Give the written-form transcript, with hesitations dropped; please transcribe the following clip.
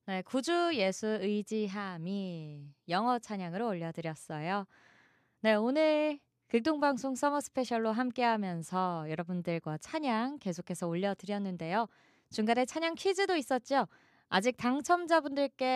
네, 구주 예수 의지함이 영어 찬양으로 올려드렸어요. 네, 오늘 극동방송 서머 스페셜로 함께하면서 여러분들과 찬양 계속해서 올려드렸는데요. 중간에 찬양 퀴즈도 있었죠. 아직 당첨자분들께